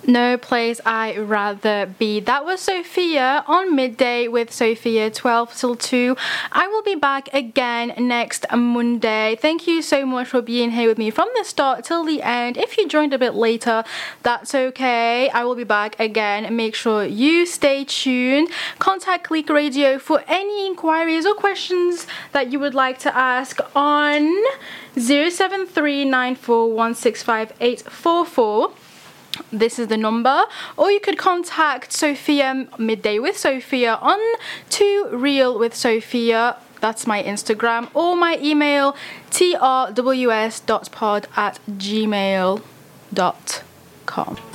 No place I'd rather be. That was Sophia on Midday with Sophia, 12 till 2. I will be back again next Monday. Thank you so much for being here with me from the start till the end. If you joined a bit later, that's okay. I will be back again. Make sure you stay tuned. Contact Click Radio for any inquiries or questions that you would like to ask on 07394165844. This is the number, or you could contact Sophia Midday with Sophia on To Real with Sophia. That's my Instagram, or my email trws.pod@gmail.com.